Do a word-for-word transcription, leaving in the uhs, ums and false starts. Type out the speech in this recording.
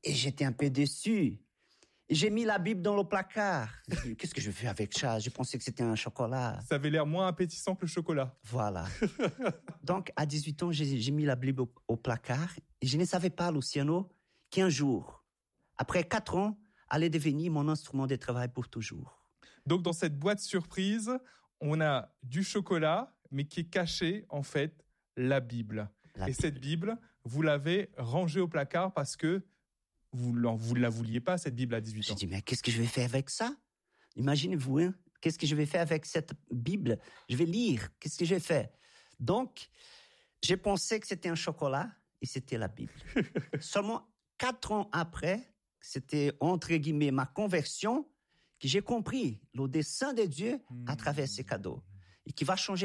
Et j'étais un peu déçu. J'ai mis la Bible dans le placard. Qu'est-ce que je fais avec ça? Je pensais que c'était un chocolat. Ça avait l'air moins appétissant que le chocolat. Voilà. Donc, à dix-huit ans, j'ai, j'ai mis la Bible au, au placard. Et je ne savais pas, Luciano, qu'un jour, après quatre ans, allait devenir mon instrument de travail pour toujours. Donc, dans cette boîte surprise, on a du chocolat, mais qui est caché, en fait, la Bible. La Et Bible. cette Bible, vous l'avez rangée au placard parce que vous ne la vouliez pas, cette Bible, à dix-huit J'ai ans. dit, mais qu'est-ce que je vais faire avec ça? Imaginez-vous, hein? Qu'est-ce que je vais faire avec cette Bible? Je vais lire. Qu'est-ce que je vais faire? Donc, j'ai pensé que c'était un chocolat et c'était la Bible. Seulement quatre ans après, c'était entre guillemets ma conversion, que j'ai compris le dessein de Dieu à travers ces cadeaux et qui va changer